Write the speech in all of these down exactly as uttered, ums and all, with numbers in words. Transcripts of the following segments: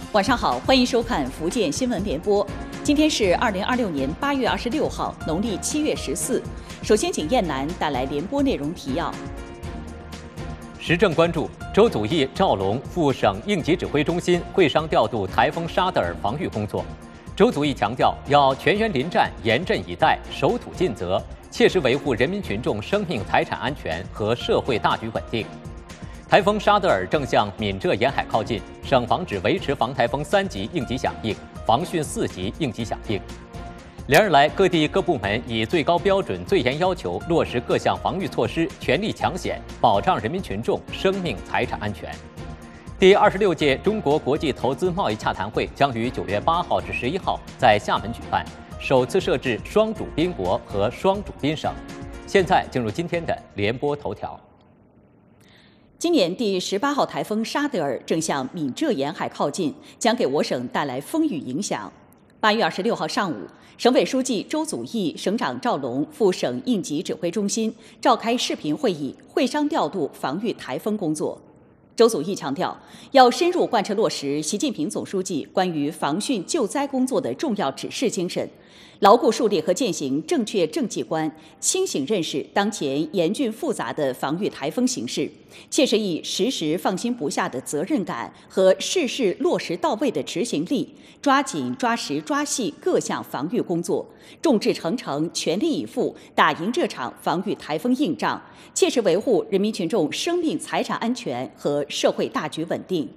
晚上好，欢迎收看福建新闻联播。今天是二零二六年八月二十六号，农历七月十四。首先，请燕南带来联播内容提要。 时政关注：周祖义、赵龙赴省应急指挥中心会商调度台风沙德尔防御工作。周祖义强调，要全员临战，严阵以待，守土尽责，切实维护人民群众生命财产安全和社会大局稳定。台风沙德尔正向闽浙沿海靠近，省防指维持防台风三级应急响应，防汛四级应急响应。连日来，各地各部门以最高标准、最严要求落实各项防御措施，全力抢险，保障人民群众生命财产安全。第二十六届中国国际投资贸易洽谈会将于九月八号至十一号在厦门举办，首次设置双主宾国和双主宾省。现在进入今天的联播头条。 今年第十八号台风沙德尔正向闽浙沿海靠近，将给我省带来风雨影响。八月二十六号上午，省委书记周祖义、省长赵龙赴省应急指挥中心召开视频会议，会商调度防御台风工作。周祖义强调，要深入贯彻落实习近平总书记关于防汛救灾工作的重要指示精神，牢固树立和践行正确政绩观，清醒认识当前严峻复杂的防御台风形势，切实以时时放心不下的责任感和事事落实到位的执行力，抓紧抓实抓细各项防御工作，众志成城，全力以赴打赢这场防御台风硬仗，切实维护人民群众生命财产安全和社会大局稳定。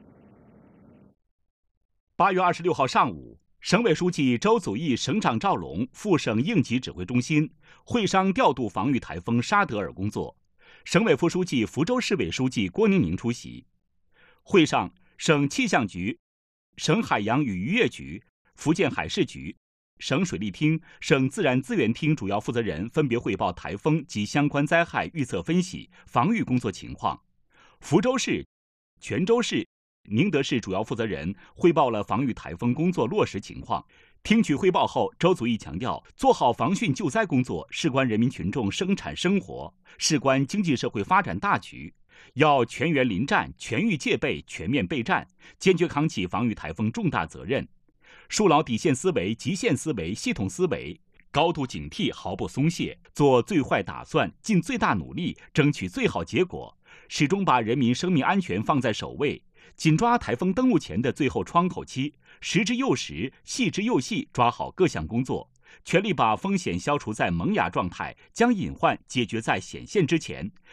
八月二十六号上午，省委书记周祖义、省长赵龙赴省应急指挥中心会商调度防御台风沙德尔工作。省委副书记、福州市委书记郭宁宁出席。会上，省气象局、省海洋与渔业局、福建海事局、省水利厅、省自然资源厅主要负责人分别汇报台风及相关灾害预测分析、防御工作情况。福州市、泉州市、宁德市主要负责人汇报了防御台风工作落实情况。听取汇报后，周祖义强调，做好防汛救灾工作事关人民群众生产生活，事关经济社会发展大局，要全员临战，全域戒备，全面备战，坚决扛起防御台风重大责任，树牢底线思维、极限思维、系统思维，高度警惕，毫不松懈，做最坏打算，尽最大努力，争取最好结果，始终把人民生命安全放在首位，紧抓台风登陆前的最后窗口期，实之又实，细之又细，抓好各项工作，全力把风险消除在萌芽状态，将隐患解决在显现之前，